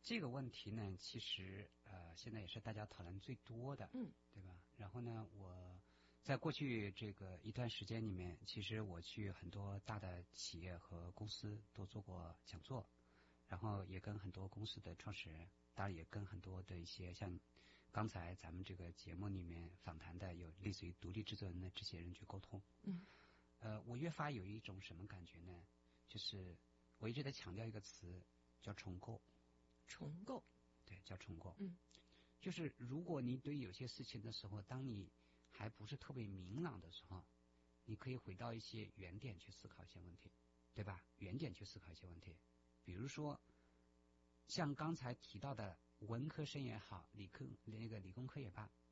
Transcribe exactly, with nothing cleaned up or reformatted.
这个问题呢，其实呃，现在也是大家讨论最多的， 嗯， 对吧？然后呢，我在过去这个一段时间里面，其实我去很多大的企业和公司都做过讲座，然后也跟很多公司的创始人，当然也跟很多的一些像刚才咱们这个节目里面访谈的有类似于独立制作人的这些人去沟通。 嗯， 呃，我越发有一种什么感觉呢？就是我一直在强调一个词，叫重构。 重构， 对，叫重构。 嗯， 就是如果你对有些事情的时候，当你还不是特别明朗的时候，你可以回到一些原点去思考一些问题，对吧？原点去思考一些问题，比如说像刚才提到的文科生也好，理科那个理工科也罢，